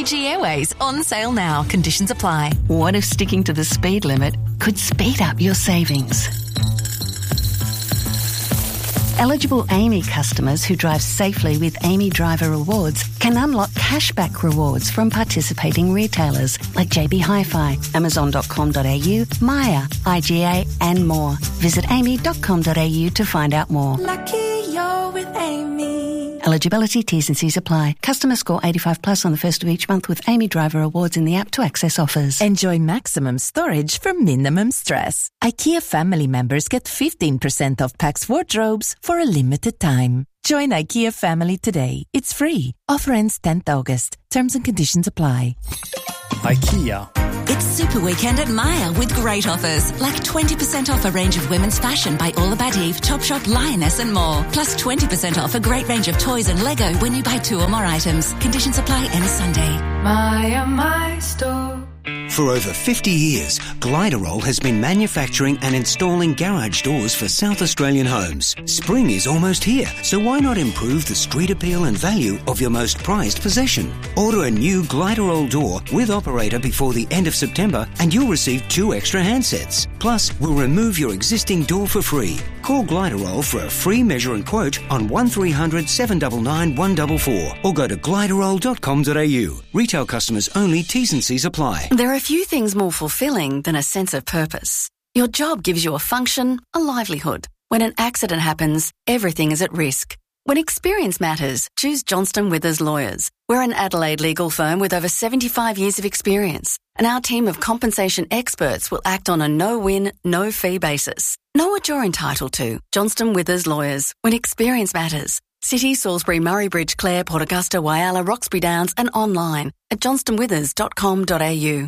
Fiji Airways, on sale now. Conditions apply. What if sticking to the speed limit could speed up your savings? Eligible AAMI customers who drive safely with AAMI Driver Rewards can unlock cashback rewards from participating retailers like JB Hi-Fi, Amazon.com.au, Maya, IGA and more. Visit aami.com.au to find out more. Lucky you're with AAMI. Eligibility, T's and C's apply. Customer score 85 plus on the first of each month with AAMI Driver Rewards in the app to access offers. Enjoy maximum storage for minimum stress. IKEA family members get 15% off Pax wardrobes for a limited time. Join IKEA family today. It's free. Offer ends 10th August. Terms and conditions apply. IKEA. It's Super Weekend at Maya with great offers, like 20% off a range of women's fashion by All About Eve, Topshop, Lioness and more. Plus 20% off a great range of toys and Lego when you buy 2 or more items. Conditions apply any Sunday. Maya, my store. For over 50 years, Gliderol has been manufacturing and installing garage doors for South Australian homes. Spring is almost here, so why not improve the street appeal and value of your most prized possession? Order a new Gliderol door with operator before the end of September and you'll receive 2 extra handsets. Plus, we'll remove your existing door for free. Call Gliderol for a free measure and quote on 1300 799 144 or go to gliderol.com.au. Retail customers only, T's and C's apply. There are few things more fulfilling than a sense of purpose. Your job gives you a function, a livelihood. When an accident happens, everything is at risk. When experience matters, choose Johnston Withers Lawyers. We're an Adelaide legal firm with over 75 years of experience, and our team of compensation experts will act on a no-win, no-fee basis. Know what you're entitled to. Johnston Withers Lawyers. When experience matters. City, Salisbury, Murray Bridge, Clare, Port Augusta, Whyalla, Roxby Downs and online at johnstonwithers.com.au.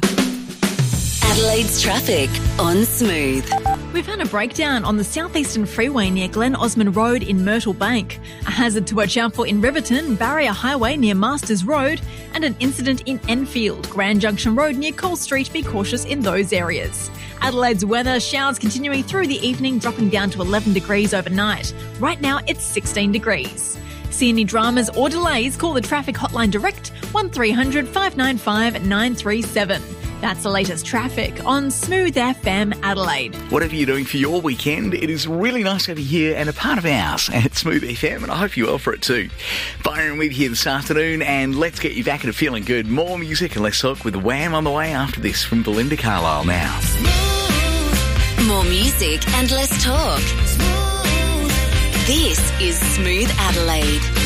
Adelaide's traffic on Smooth. We've had a breakdown on the southeastern freeway near Glen Osmond Road in Myrtle Bank, a hazard to watch out for in Riverton, Barrier Highway near Masters Road, and an incident in Enfield, Grand Junction Road near Cole Street. Be cautious in those areas. Adelaide's weather, showers continuing through the evening, dropping down to 11 degrees overnight. Right now it's 16 degrees. See any dramas or delays, call the traffic hotline direct 1300 595 937. That's the latest traffic on Smooth FM Adelaide. Whatever you're doing for your weekend, it is really nice to have you here and a part of ours at Smooth FM, and I hope you're well for it too. Byron with you this afternoon, and let's get you back into feeling good. More music and less talk with Wham on the way after this from Belinda Carlisle now. More music and less talk. This is Smooth Adelaide.